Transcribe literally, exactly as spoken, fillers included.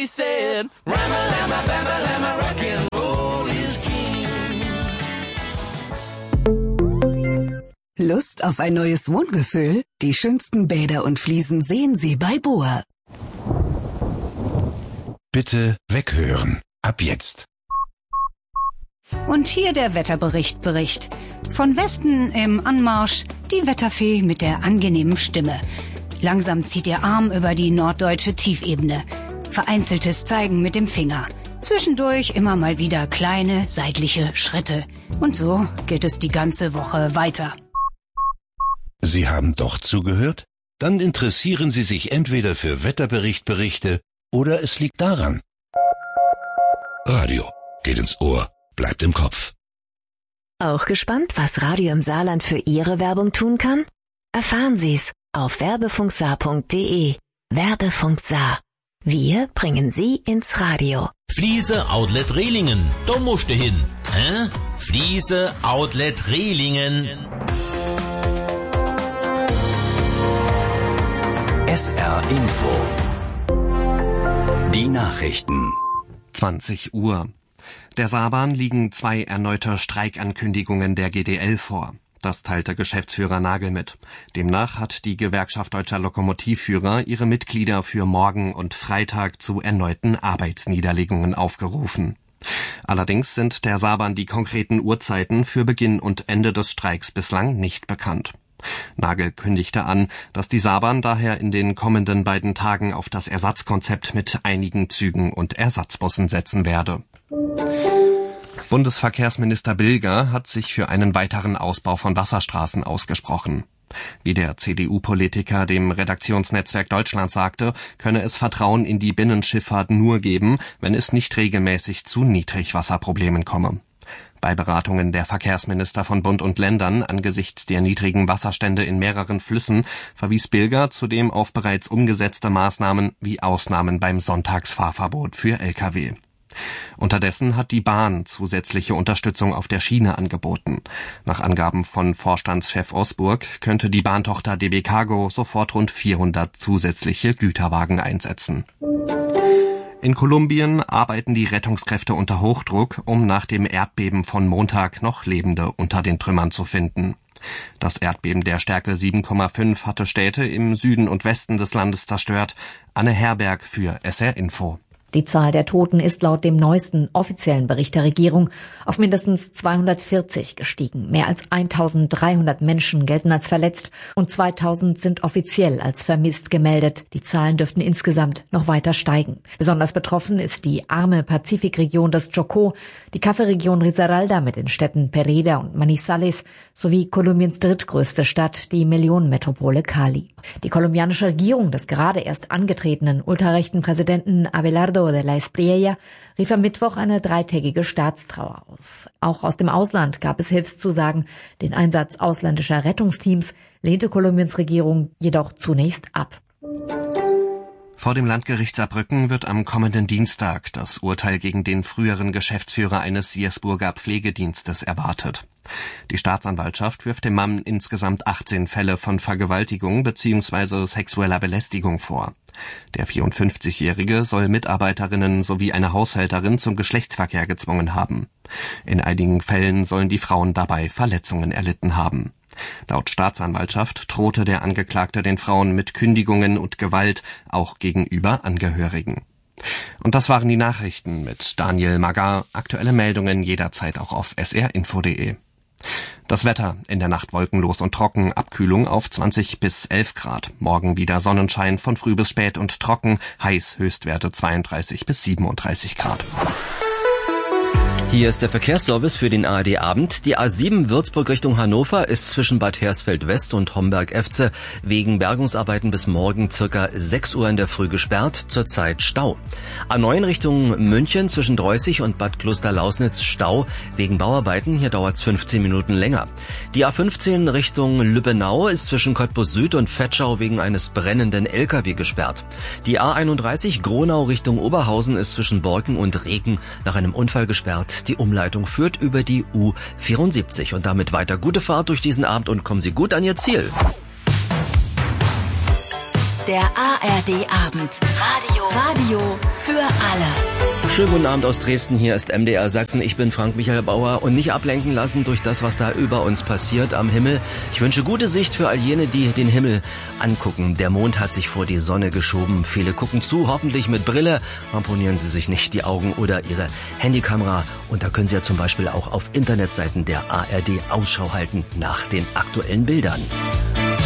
said, Rama-lama, bama-lama, rock'n'roll is king. Lust auf ein neues Wohngefühl? Die schönsten Bäder und Fliesen sehen Sie bei Boa. Bitte weghören. Ab jetzt. Und hier der Wetterbericht Bericht. Von Westen im Anmarsch die Wetterfee mit der angenehmen Stimme. Langsam zieht ihr Arm über die norddeutsche Tiefebene. Vereinzeltes Zeigen mit dem Finger. Zwischendurch immer mal wieder kleine seitliche Schritte. Und so geht es die ganze Woche weiter. Sie haben doch zugehört? Dann interessieren Sie sich entweder für Wetterberichtberichte oder es liegt daran. Radio geht ins Ohr, bleibt im Kopf. Auch gespannt, was Radio im Saarland für Ihre Werbung tun kann? Erfahren Sie's auf werbefunksaar punkt de. Werbefunk Saar. Wir bringen Sie ins Radio. Fliese Outlet Rehlingen. Da musst du hin. Hä? Fliese Outlet Rehlingen. S R Info. Die Nachrichten. zwanzig Uhr. Der Saarbahn liegen zwei erneute Streikankündigungen der G D L vor. Das teilte Geschäftsführer Nagel mit. Demnach hat die Gewerkschaft Deutscher Lokomotivführer ihre Mitglieder für morgen und Freitag zu erneuten Arbeitsniederlegungen aufgerufen. Allerdings sind der Saarbahn die konkreten Uhrzeiten für Beginn und Ende des Streiks bislang nicht bekannt. Nagel kündigte an, dass die Saarbahn daher in den kommenden beiden Tagen auf das Ersatzkonzept mit einigen Zügen und Ersatzbussen setzen werde. Bundesverkehrsminister Bilger hat sich für einen weiteren Ausbau von Wasserstraßen ausgesprochen. Wie der C D U-Politiker dem Redaktionsnetzwerk Deutschland sagte, könne es Vertrauen in die Binnenschifffahrt nur geben, wenn es nicht regelmäßig zu Niedrigwasserproblemen komme. Bei Beratungen der Verkehrsminister von Bund und Ländern angesichts der niedrigen Wasserstände in mehreren Flüssen verwies Bilger zudem auf bereits umgesetzte Maßnahmen wie Ausnahmen beim Sonntagsfahrverbot für L K W. Unterdessen hat die Bahn zusätzliche Unterstützung auf der Schiene angeboten. Nach Angaben von Vorstandschef Osburg könnte die Bahntochter D B Cargo sofort rund vierhundert zusätzliche Güterwagen einsetzen. In Kolumbien arbeiten die Rettungskräfte unter Hochdruck, um nach dem Erdbeben von Montag noch Lebende unter den Trümmern zu finden. Das Erdbeben der Stärke sieben Komma fünf hatte Städte im Süden und Westen des Landes zerstört. Anne Herberg für S R Info. Die Zahl der Toten ist laut dem neuesten offiziellen Bericht der Regierung auf mindestens zweihundertvierzig gestiegen. Mehr als eintausenddreihundert Menschen gelten als verletzt und zweitausend sind offiziell als vermisst gemeldet. Die Zahlen dürften insgesamt noch weiter steigen. Besonders betroffen ist die arme Pazifikregion des Chocó, die Kaffeeregion Risaralda mit den Städten Pereira und Manizales sowie Kolumbiens drittgrößte Stadt, die Millionenmetropole Cali. Die kolumbianische Regierung des gerade erst angetretenen ultrarechten Präsidenten Abelardo de la Espriella rief am Mittwoch eine dreitägige Staatstrauer aus. Auch aus dem Ausland gab es Hilfszusagen. Den Einsatz ausländischer Rettungsteams lehnte Kolumbiens Regierung jedoch zunächst ab. Vor dem Landgericht Saarbrücken wird am kommenden Dienstag das Urteil gegen den früheren Geschäftsführer eines Siersburger Pflegedienstes erwartet. Die Staatsanwaltschaft wirft dem Mann insgesamt achtzehn Fälle von Vergewaltigung bzw. sexueller Belästigung vor. Der vierundfünfzigjährige soll Mitarbeiterinnen sowie eine Haushälterin zum Geschlechtsverkehr gezwungen haben. In einigen Fällen sollen die Frauen dabei Verletzungen erlitten haben. Laut Staatsanwaltschaft drohte der Angeklagte den Frauen mit Kündigungen und Gewalt, auch gegenüber Angehörigen. Und das waren die Nachrichten mit Daniel Magar. Aktuelle Meldungen jederzeit auch auf s r info punkt de. Das Wetter: in der Nacht wolkenlos und trocken, Abkühlung auf zwanzig bis elf Grad. Morgen wieder Sonnenschein von früh bis spät und trocken, heiß, Höchstwerte zweiunddreißig bis siebenunddreißig Grad. Hier ist der Verkehrsservice für den A R D-Abend. Die A sieben Würzburg Richtung Hannover ist zwischen Bad Hersfeld West und Homberg-Efze wegen Bergungsarbeiten bis morgen circa sechs Uhr in der Früh gesperrt, zurzeit Stau. A neun Richtung München zwischen Dreußig und Bad Klosterlausnitz Stau wegen Bauarbeiten, hier dauert es fünfzehn Minuten länger. Die A fünfzehn Richtung Lübbenau ist zwischen Cottbus Süd und Vetschau wegen eines brennenden L K W gesperrt. Die A einunddreißig Gronau Richtung Oberhausen ist zwischen Borken und Regen nach einem Unfall gesperrt. Die Umleitung führt über die U vierundsiebzig. Und damit weiter gute Fahrt durch diesen Abend und kommen Sie gut an Ihr Ziel. Der A R D-Abend. Radio. Radio für alle. Schönen guten Abend aus Dresden, hier ist M D R Sachsen. Ich bin Frank-Michael Bauer und nicht ablenken lassen durch das, was da über uns passiert am Himmel. Ich wünsche gute Sicht für all jene, die den Himmel angucken. Der Mond hat sich vor die Sonne geschoben. Viele gucken zu, hoffentlich mit Brille. Ramponieren Sie sich nicht die Augen oder Ihre Handykamera. Und da können Sie ja zum Beispiel auch auf Internetseiten der A R D Ausschau halten nach den aktuellen Bildern.